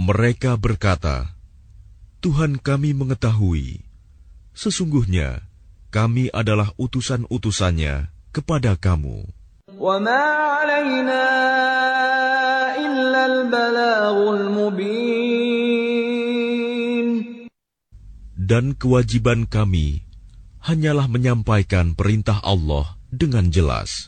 Mereka berkata, Tuhan kami mengetahui, sesungguhnya kami adalah utusan-utusannya kepada kamu. وَمَا عَلَيْنَا إِلَّا الْبَلَاغُ الْمُبِينُ. Dan kewajiban kami hanyalah menyampaikan perintah Allah dengan jelas.